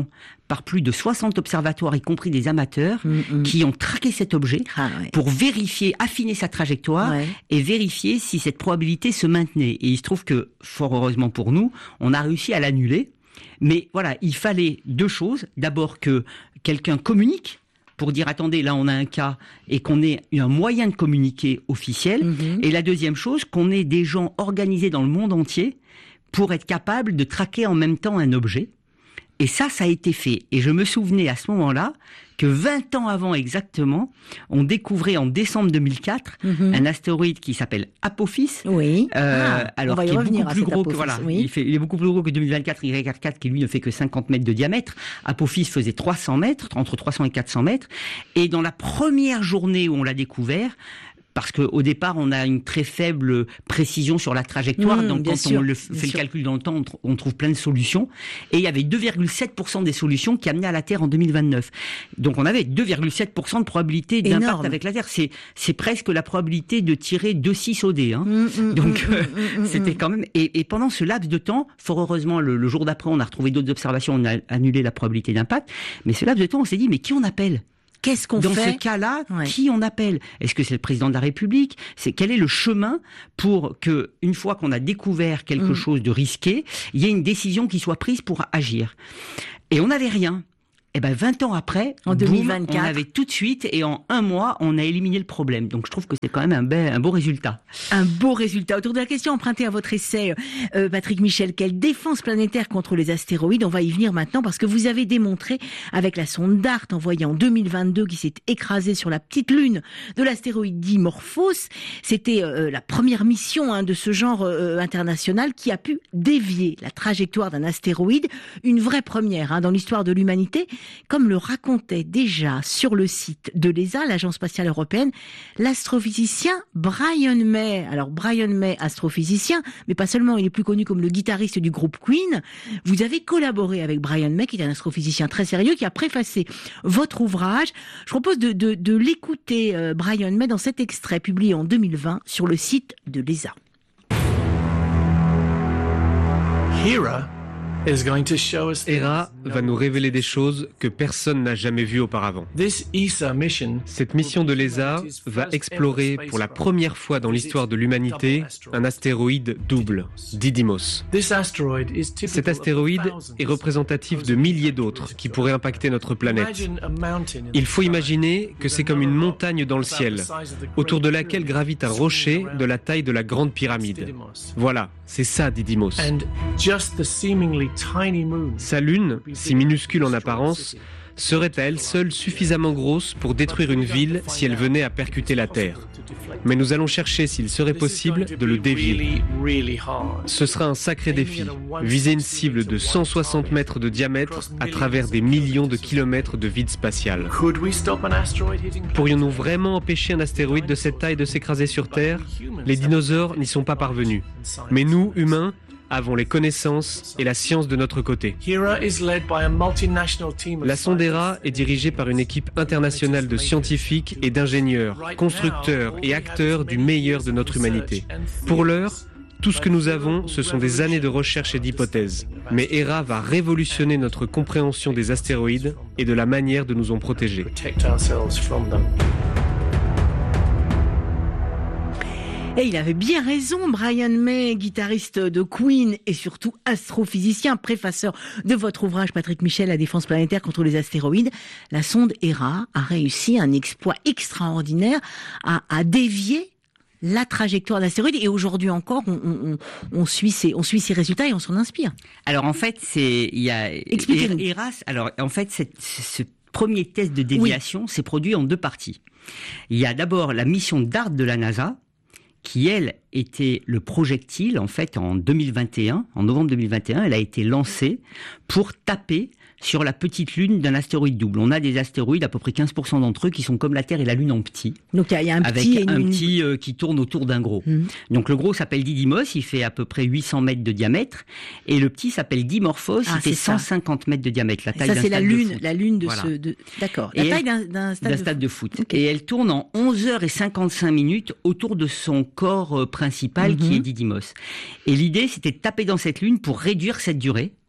par plus de soixante observatoires, y compris des amateurs, mmh, qui ont traqué cet objet ah, ouais. pour vérifier, affiner sa trajectoire ouais. et vérifier si cette probabilité se maintenait. Et il se trouve que, fort heureusement pour nous, on a réussi à l'annuler. Mais voilà, il fallait deux choses. D'abord que quelqu'un communique pour dire attendez, là on a un cas et qu'on ait un moyen de communiquer officiel. Mmh. Et la deuxième chose, qu'on ait des gens organisés dans le monde entier pour être capables de traquer en même temps un objet. Et ça, ça a été fait. Et je me souvenais à ce moment-là que vingt ans avant exactement, on découvrait en décembre deux mille quatre mm-hmm. un astéroïde qui s'appelle Apophis. Oui. Euh, ah, alors qui est beaucoup plus gros Apophis, que voilà, oui. il, fait, il est beaucoup plus gros que deux mille vingt-quatre Y R quatre qui lui ne fait que cinquante mètres de diamètre. Apophis faisait trois cents mètres, entre trois cents et quatre cents mètres. Et dans la première journée où on l'a découvert, parce qu'au départ, on a une très faible précision sur la trajectoire. Mmh, donc, quand sûr, on le fait sûr. le calcul dans le temps, on trouve plein de solutions. Et il y avait deux virgule sept pour cent des solutions qui amenaient à la Terre en deux mille vingt-neuf. Donc, on avait deux virgule sept pour cent de probabilité d'impact Énorme. avec la Terre. C'est, c'est presque la probabilité de tirer deux virgule six au dé. Hein. Mmh, mmh, donc, mmh, euh, mmh, c'était quand même... Et, et pendant ce laps de temps, fort heureusement, le, le jour d'après, on a retrouvé d'autres observations, on a annulé la probabilité d'impact. Mais ce laps de temps, on s'est dit, mais qui on appelle ? Qu'est-ce qu'on Dans fait ce cas-là, ouais. qui on appelle ? Est-ce que c'est le président de la République ? C'est quel est le chemin pour que, une fois qu'on a découvert quelque mmh. chose de risqué, il y ait une décision qui soit prise pour agir ? Et on n'avait rien. Et ben vingt ans après, en boum, deux mille vingt-quatre, on avait tout de suite et en un mois, on a éliminé le problème. Donc je trouve que c'est quand même un, be- un beau résultat. Un beau résultat. Autour de la question empruntée à votre essai, euh, Patrick Michel, quelle défense planétaire contre les astéroïdes ? On va y venir maintenant parce que vous avez démontré avec la sonde DART envoyée en deux mille vingt-deux qui s'est écrasée sur la petite lune de l'astéroïde Dimorphos. C'était euh, la première mission hein, de ce genre euh, international qui a pu dévier la trajectoire d'un astéroïde. Une vraie première hein, dans l'histoire de l'humanité. Comme le racontait déjà sur le site de l'E S A, l'Agence spatiale européenne, l'astrophysicien Brian May. Alors Brian May, astrophysicien, mais pas seulement, il est plus connu comme le guitariste du groupe Queen. Vous avez collaboré avec Brian May, qui est un astrophysicien très sérieux, qui a préfacé votre ouvrage. Je propose de, de, de l'écouter, euh, Brian May, dans cet extrait publié en deux mille vingt sur le site de l'E S A. Hera Hera va nous révéler des choses que personne n'a jamais vues auparavant. Cette mission de l'E S A va explorer pour la première fois dans l'histoire de l'humanité un astéroïde double, Didymos. Cet astéroïde est représentatif de milliers d'autres qui pourraient impacter notre planète. Il faut imaginer que c'est comme une montagne dans le ciel, autour de laquelle gravite un rocher de la taille de la Grande Pyramide. Voilà, c'est ça Didymos. Sa lune, si minuscule en apparence, serait à elle seule suffisamment grosse pour détruire une ville si elle venait à percuter la Terre. Mais nous allons chercher s'il serait possible de le dévier. Ce sera un sacré défi, viser une cible de cent soixante mètres de diamètre à travers des millions de kilomètres de vide spatial. Pourrions-nous vraiment empêcher un astéroïde de cette taille de s'écraser sur Terre ? Les dinosaures n'y sont pas parvenus. Mais nous, humains, avons les connaissances et la science de notre côté. La sonde Hera est dirigée par une équipe internationale de scientifiques et d'ingénieurs, constructeurs et acteurs du meilleur de notre humanité. Pour l'heure, tout ce que nous avons, ce sont des années de recherche et d'hypothèses. Mais Hera va révolutionner notre compréhension des astéroïdes et de la manière de nous en protéger. Et il avait bien raison, Brian May, guitariste de Queen et surtout astrophysicien, préfaceur de votre ouvrage, Patrick Michel, La défense planétaire contre les astéroïdes. La sonde Hera a réussi un exploit extraordinaire à, à dévier la trajectoire d'astéroïdes et aujourd'hui encore, on, on, on, suit ses, on suit ses résultats et on s'en inspire. Alors en fait, c'est il y a Expliquez-nous. Hera. Alors en fait, cette, ce premier test de déviation oui. s'est produit en deux parties. Il y a d'abord la mission DART de la NASA, qui, elle, était le projectile, en fait, en deux mille vingt et un, en novembre deux mille vingt et un, elle a été lancée pour taper sur la petite lune d'un astéroïde double. On a des astéroïdes, à peu près quinze pour cent d'entre eux, qui sont comme la Terre et la Lune en petit. Donc il y, y a un avec petit... un une... petit euh, qui tourne autour d'un gros. Mmh. Donc le gros s'appelle Didymos, il fait à peu près huit cents mètres de diamètre, et le petit s'appelle Dimorphos, ah, il fait cent cinquante mètres de diamètre. La taille ça, d'un c'est stade la lune, de foot. la lune de voilà. ce... De... D'accord, la et taille elle, d'un, d'un stade, d'un de, stade foot. de foot. Okay. Et elle tourne en onze heures cinquante-cinq minutes autour de son corps principal, mmh. qui est Didymos. Et l'idée, c'était de taper dans cette lune pour réduire cette durée.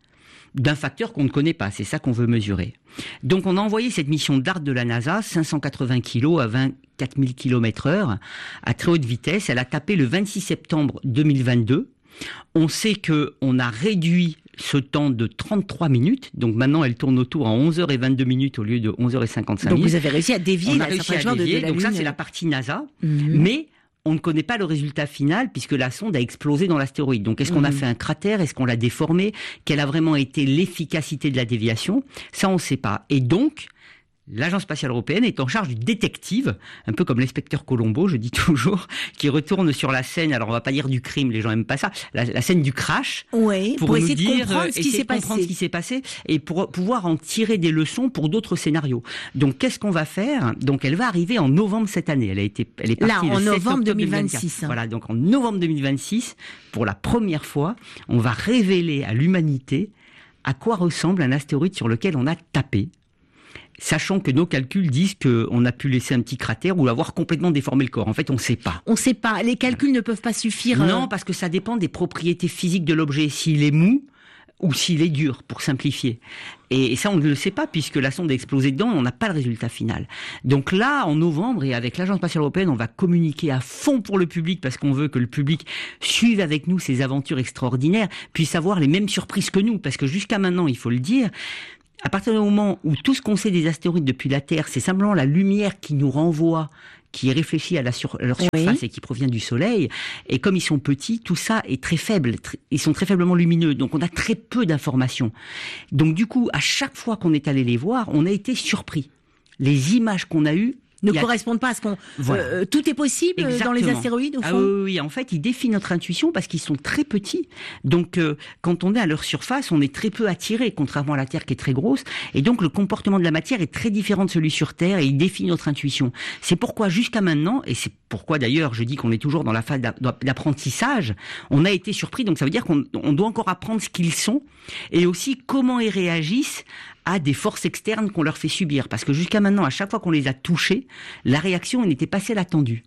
d'un facteur qu'on ne connaît pas. C'est ça qu'on veut mesurer. Donc on a envoyé cette mission DART de la NASA, cinq cent quatre-vingts kilos à vingt-quatre mille kilomètres heure, à très haute vitesse. Elle a tapé le vingt-six septembre deux mille vingt-deux. On sait qu'on a réduit ce temps de trente-trois minutes. Donc maintenant, elle tourne autour en onze heures vingt-deux minutes au lieu de onze heures cinquante-cinq minutes. Donc vous avez réussi à dévier la trajectoire de, de la Lune. Donc ça, c'est la partie NASA. Mm-hmm. Mais on ne connaît pas le résultat final puisque la sonde a explosé dans l'astéroïde. Donc est-ce qu'on mmh. a fait un cratère? Est-ce qu'on l'a déformé? Quelle a vraiment été l'efficacité de la déviation? Ça, on ne sait pas. Et donc, l'Agence spatiale européenne est en charge du détective, un peu comme l'inspecteur Colombo, je dis toujours, qui retourne sur la scène, alors on va pas dire du crime, les gens aiment pas ça, la, la scène du crash, oui, pour, pour nous essayer dire, de comprendre ce qui s'est passé. comprendre ce qui s'est passé et pour pouvoir en tirer des leçons pour d'autres scénarios. Donc qu'est-ce qu'on va faire? Donc elle va arriver en novembre cette année. Elle a été, elle est partie là le en sept novembre deux mille vingt-quatre. vingt-six. Hein. Voilà, donc en novembre deux mille vingt-six, pour la première fois, on va révéler à l'humanité à quoi ressemble un astéroïde sur lequel on a tapé. Sachant que nos calculs disent qu'on a pu laisser un petit cratère ou avoir complètement déformé le corps. En fait, on ne sait pas. On ne sait pas. Les calculs ne peuvent pas suffire. Non, parce que ça dépend des propriétés physiques de l'objet. S'il est mou ou s'il est dur, pour simplifier. Et ça, on ne le sait pas, puisque la sonde a explosé dedans, on n'a pas le résultat final. Donc là, en novembre, et avec l'Agence spatiale européenne, on va communiquer à fond pour le public, parce qu'on veut que le public suive avec nous ces aventures extraordinaires, puisse avoir les mêmes surprises que nous, parce que jusqu'à maintenant, il faut le dire, à partir du moment où tout ce qu'on sait des astéroïdes depuis la Terre, c'est simplement la lumière qui nous renvoie, qui est réfléchie à, la sur, à leur surface oui. et qui provient du Soleil, et comme ils sont petits, tout ça est très faible, tr- ils sont très faiblement lumineux, donc on a très peu d'informations. Donc du coup, à chaque fois qu'on est allé les voir, on a été surpris. Les images qu'on a eues ne a... correspondent pas à ce qu'on... Voilà. Euh, tout est possible Exactement. Dans les astéroïdes, au fond. Ah oui, oui, en fait, ils défient notre intuition parce qu'ils sont très petits. Donc, euh, quand on est à leur surface, on est très peu attiré, contrairement à la Terre qui est très grosse. Et donc, le comportement de la matière est très différent de celui sur Terre et il défie notre intuition. C'est pourquoi, jusqu'à maintenant, et c'est pourquoi d'ailleurs, je dis qu'on est toujours dans la phase d'apprentissage, on a été surpris. Donc, ça veut dire qu'on on doit encore apprendre ce qu'ils sont et aussi comment ils réagissent à des forces externes qu'on leur fait subir. Parce que jusqu'à maintenant, à chaque fois qu'on les a touchés, la réaction n'était pas celle attendue.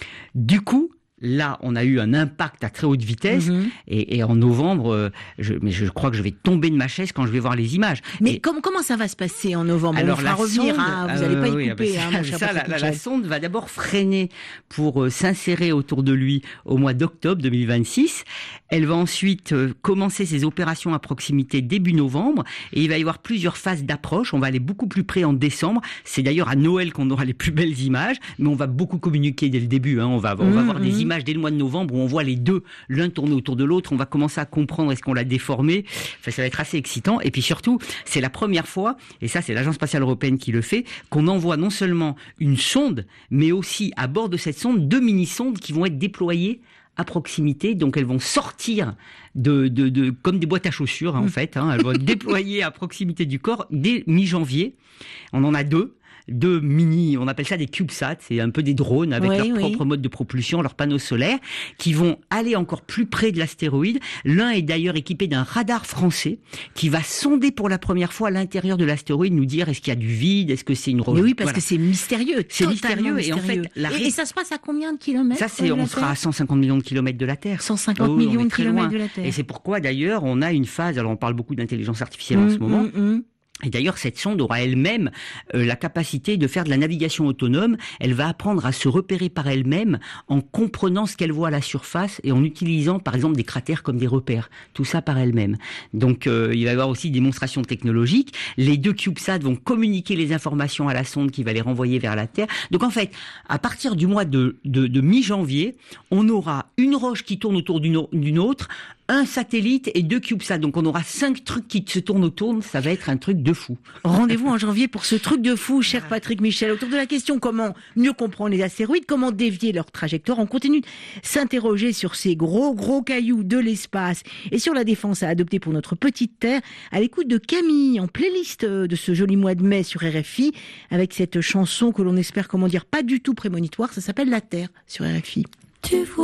Du coup, là, on a eu un impact à très haute vitesse. Mm-hmm. et, et en novembre, euh, je, mais je crois que je vais tomber de ma chaise quand je vais voir les images. Mais et, comment, comment ça va se passer en novembre? Alors, on va revenir, sonde, hein, vous n'allez euh, pas y oui, couper. Ça, hein, mon cher ça, la, la, la Michel. sonde va d'abord freiner pour euh, s'insérer autour de lui au mois d'octobre deux mille vingt-six. Elle va ensuite euh, commencer ses opérations à proximité début novembre. Et il va y avoir plusieurs phases d'approche. On va aller beaucoup plus près en décembre. C'est d'ailleurs à Noël qu'on aura les plus belles images. Mais on va beaucoup communiquer dès le début. Hein. On va, on mmh, va avoir mmh. des images dès le mois de novembre où on voit les deux, l'un tourner autour de l'autre. On va commencer à comprendre est-ce qu'on l'a déformé. Enfin, ça va être assez excitant. Et puis surtout, c'est la première fois, et ça c'est l'Agence spatiale européenne qui le fait, qu'on envoie non seulement une sonde, mais aussi à bord de cette sonde, deux mini-sondes qui vont être déployées à proximité. Donc elles vont sortir de, de, de comme des boîtes à chaussures, hein, en fait. Hein. Elles vont être déployées à proximité du corps dès mi-janvier. On en a deux. Deux mini, on appelle ça des CubeSats, c'est un peu des drones avec oui, leur oui. propre mode de propulsion, leurs panneaux solaires, qui vont aller encore plus près de l'astéroïde. L'un est d'ailleurs équipé d'un radar français qui va sonder pour la première fois l'intérieur de l'astéroïde, nous dire est-ce qu'il y a du vide, est-ce que c'est une roche. Mais oui, parce voilà. que c'est mystérieux. C'est mystérieux, mystérieux. Et en fait, la... et, et ça se passe à combien de kilomètres? Ça, c'est, on sera à cent cinquante millions de kilomètres de la Terre. cent cinquante oh, millions de kilomètres loin. De la Terre. Et c'est pourquoi d'ailleurs on a une phase. Alors on parle beaucoup d'intelligence artificielle mmh, en ce moment. Mmh, mmh. Et d'ailleurs, cette sonde aura elle-même euh, la capacité de faire de la navigation autonome. Elle va apprendre à se repérer par elle-même en comprenant ce qu'elle voit à la surface et en utilisant, par exemple, des cratères comme des repères. Tout ça par elle-même. Donc, euh, il va y avoir aussi des démonstrations technologiques. Les deux CubeSats vont communiquer les informations à la sonde qui va les renvoyer vers la Terre. Donc, en fait, à partir du mois de, de, de mi-janvier, on aura une roche qui tourne autour d'une, d'une autre, un satellite et deux CubeSats. Donc, on aura cinq trucs qui se tournent autour. Ça va être un truc de fou. Rendez-vous en janvier pour ce truc de fou, cher Patrick Michel, autour de la question comment mieux comprendre les astéroïdes, comment dévier leur trajectoire. On continue de s'interroger sur ces gros, gros cailloux de l'espace et sur la défense à adopter pour notre petite Terre, à l'écoute de Camille, en playlist de ce joli mois de mai sur R F I, avec cette chanson que l'on espère, comment dire, pas du tout prémonitoire. Ça s'appelle La Terre sur R F I. Tu vois